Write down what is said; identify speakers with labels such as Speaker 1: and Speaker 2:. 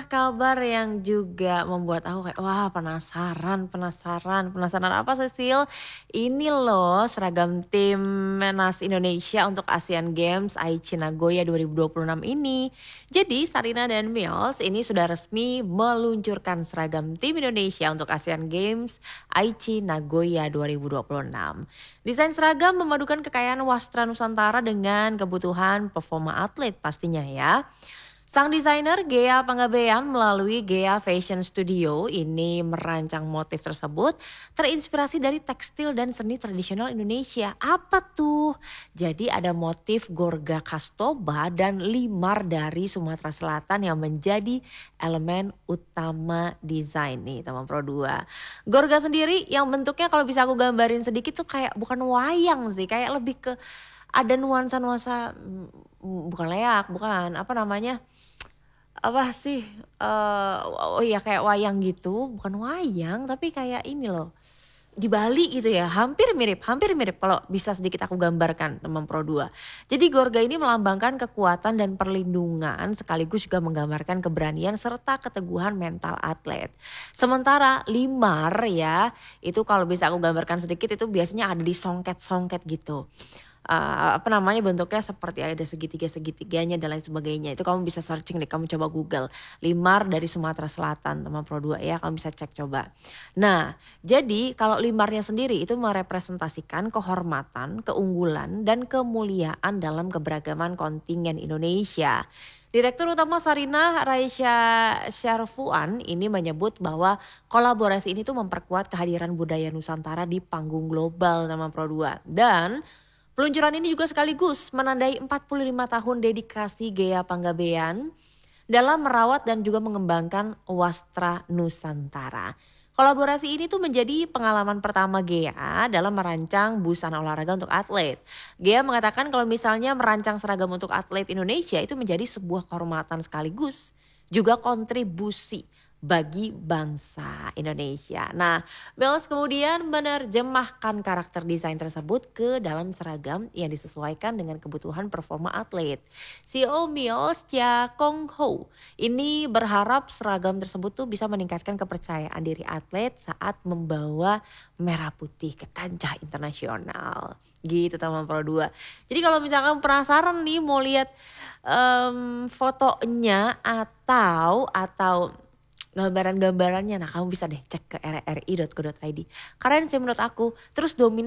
Speaker 1: kabar yang juga membuat aku kayak, wah penasaran apa Cecil? Ini loh seragam timnas Indonesia untuk Asian Games Aichi Nagoya 2026 ini. Jadi Sarina dan Mills ini sudah resmi meluncurkan seragam tim Indonesia untuk Asian Games Aichi Nagoya 2026. Desain seragam memadukan kekayaan wastra Nusantara dengan kebutuhan performa atlet pastinya ya. Sang desainer Ghea Panggabean melalui Ghea Fashion Studio ini merancang motif tersebut terinspirasi dari tekstil dan seni tradisional Indonesia. Apa tuh? Jadi ada motif Gorga khas Toba dan limar dari Sumatera Selatan yang menjadi elemen utama desain nih teman Pro 2. Gorga sendiri yang bentuknya kalau bisa aku gambarin sedikit tuh kayak bukan wayang sih, kayak lebih ke ada nuansa-nuansa bukan leak, bukan apa namanya? Apa sih? Oh iya kayak wayang gitu, bukan wayang tapi kayak ini loh. Di Bali gitu ya, hampir mirip kalau bisa sedikit aku gambarkan teman Pro 2. Jadi Gorga ini melambangkan kekuatan dan perlindungan sekaligus juga menggambarkan keberanian serta keteguhan mental atlet. Sementara limar ya, itu kalau bisa aku gambarkan sedikit itu biasanya ada di songket-songket gitu. Apa namanya bentuknya seperti ada segitiga-segitiganya dan lain sebagainya. Itu kamu bisa searching deh, kamu coba Google. Limar dari Sumatera Selatan teman Pro 2 ya, kamu bisa cek coba. Nah jadi kalau limarnya sendiri itu merepresentasikan kehormatan, keunggulan dan kemuliaan dalam keberagaman kontingen Indonesia. Direktur Utama Sarina Raisya Syarfuan ini menyebut bahwa kolaborasi ini tuh memperkuat kehadiran budaya Nusantara di panggung global teman Pro 2. Dan peluncuran ini juga sekaligus menandai 45 tahun dedikasi Ghea Panggabean dalam merawat dan juga mengembangkan wastra Nusantara. Kolaborasi ini tuh menjadi pengalaman pertama Ghea dalam merancang busana olahraga untuk atlet. Ghea mengatakan kalau misalnya merancang seragam untuk atlet Indonesia itu menjadi sebuah kehormatan sekaligus juga kontribusi bagi bangsa Indonesia. Nah, Mills kemudian menerjemahkan karakter desain tersebut ke dalam seragam yang disesuaikan dengan kebutuhan performa atlet. CEO Mills, Chia Kong Ho, ini berharap seragam tersebut tuh bisa meningkatkan kepercayaan diri atlet saat membawa merah putih ke kancah internasional. Gitu teman Pro 2. Jadi kalau misalkan penasaran nih mau lihat fotonya atau gambaran-gambarannya, nah kamu bisa deh cek ke rri.co.id. Keren sih menurut aku. Terus dominan